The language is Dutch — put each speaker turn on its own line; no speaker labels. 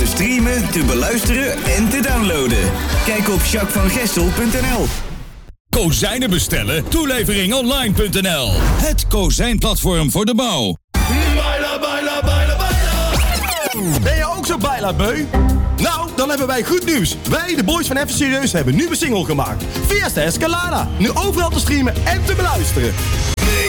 te streamen, te beluisteren en te downloaden. Kijk op jacquesvangestel.nl.
Kozijnen bestellen? Toeleveringonline.nl. Het kozijnplatform voor de bouw.
Baila, baila, baila, baila. Ben je ook zo bailaat-beu? Nou, dan hebben wij goed nieuws. Wij, de boys van Even Serieus, hebben een nieuwe single gemaakt. Fiesta Escalada. Nu overal te streamen en te beluisteren.